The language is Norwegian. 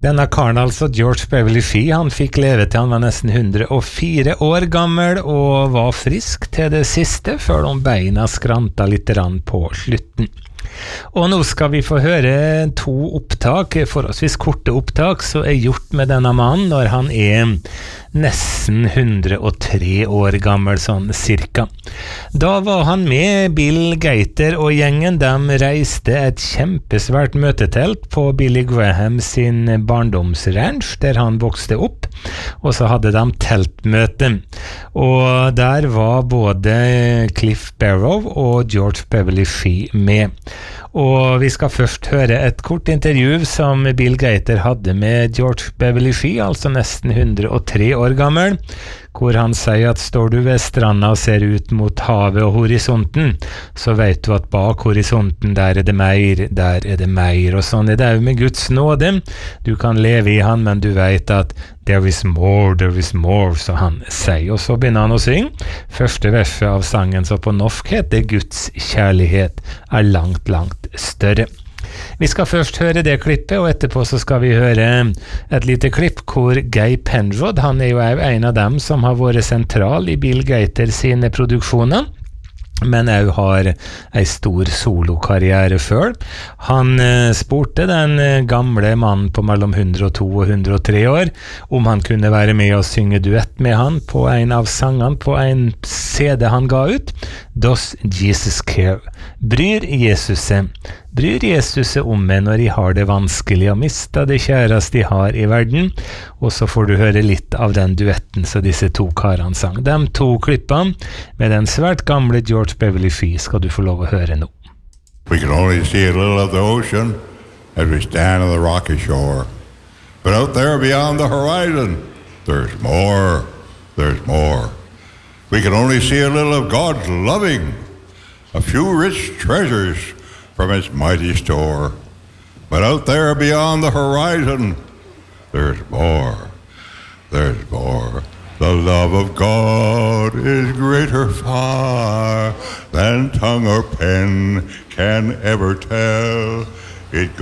Denne karen, altså George Beverly Shee, han fikk leve til han var nesten 104 år gammel og var frisk til det siste, før de beina skranta litt på slutten. Og nå skal vi få høre 2 opptak, forholdsvis korte opptak, som gjort med denne mannen når han nesten 103 år gammel, sånn cirka. Da var han med Bill Gaither og gjengen. De reiste et kjempesvært møtetelt på Billy Graham sin barndomsranch, der han vokste opp, og så hadde de teltmøte. Og der var både Cliff Barrow og George Beverly Shee med. Og vi skal først høre et kort intervju som Bill Gaither hadde med George Beverly Shee, altså nesten 103 år gammel, hvor han sier at står du ved stranda og ser ut mot havet og horisonten, så vet du at bak horisonten der det mer, og sånn det jo med Guds nåde. Du kan leve i han, men du vet at there is more, så han sier. Og så begynner han å synge. Første verset av sangen, så på norsk heter Guds kjærlighet langt, langt større. Vi skal først høre det klippet, og etterpå så skal vi høre et lite klipp hvor Guy Penrod, han jo en av dem som har vært sentral i Bill Gaither sine produksjoner, men har en stor solokarriere før. Han spurte den gamle mannen på mellom 102 og 103 år om han kunne være med og synge duett med han på en av sangene på en CD han ga ut. Does Jesus care? Bryr Jesus seg om meg når jeg har det vanskelig og mista det kjæreste jeg har i verden? Og så får du høre litt av den duetten som disse 2 karene sang. De 2 klippene med den svært gamle George Beverly Shee skal du få lov å høre nå. We can only see a little of the ocean as we stand on the rocky shore. But out there beyond the horizon, there's more. We can only see a little of God's loving, a few rich treasures from its mighty store. But out there beyond the horizon, there's more. The love of God is greater far than tongue or pen can ever tell. It